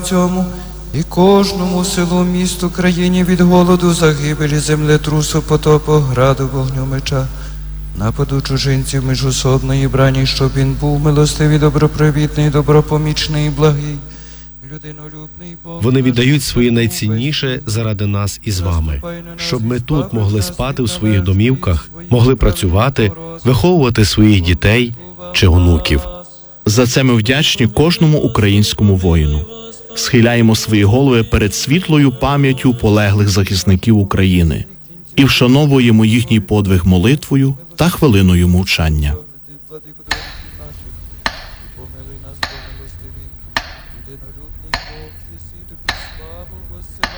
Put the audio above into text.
цьому, і кожному селу, місту, країні від голоду, загибелі, землетрусу, потопу, граду, вогню, меча, нападу чужинців, міжособної брані, щоб він був милостивий, добропривітний, добропомічний, благий, людинолюбний Бог. Вони віддають своє найцінніше заради нас із вами, щоб ми тут могли спати у своїх домівках, могли працювати, виховувати своїх дітей чи онуків. За це ми вдячні кожному українському воїну. Схиляємо свої голови перед світлою пам'яттю полеглих захисників України і вшановуємо їхній подвиг молитвою та хвилиною мовчання.